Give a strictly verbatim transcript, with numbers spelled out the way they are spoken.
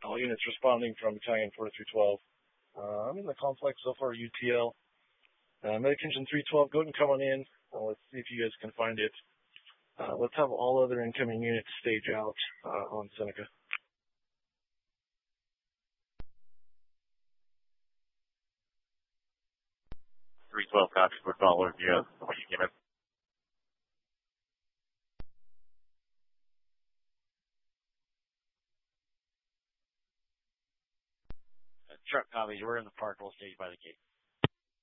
All units responding from Battalion forty-three twelve. Uh, I'm in the complex so far, U T L. Uh, Medic Engine three twelve, go ahead and coming in. Uh, let's see if you guys can find it. Uh, let's have all other incoming units stage out uh, on Seneca. three twelve copies. We're following you. What you given? Truck copies. We're in the park. We'll stage by the gate.